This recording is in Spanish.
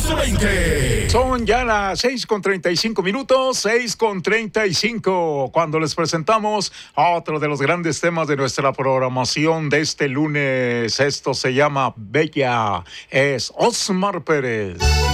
14:20. Son ya las 6:35, 6:35, cuando les presentamos a otro de los grandes temas de nuestra programación de este lunes. Esto se llama Bella, es Osmar Pérez.